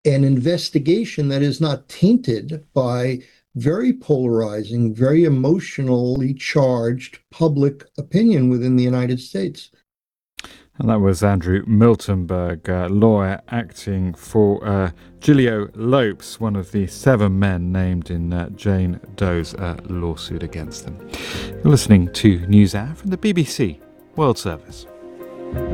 an investigation that is not tainted by very polarizing, very emotionally charged public opinion within the United States. And that was Andrew Miltenberg, lawyer acting for Gilio Lopes, one of the 7 men named in Jane Doe's lawsuit against them. You're listening to NewsHour from the BBC World Service.